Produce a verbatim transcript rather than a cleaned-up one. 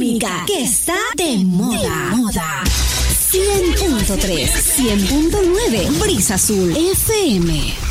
única que está de moda. moda. cien punto tres, cien punto nueve, Brisa Azul F M.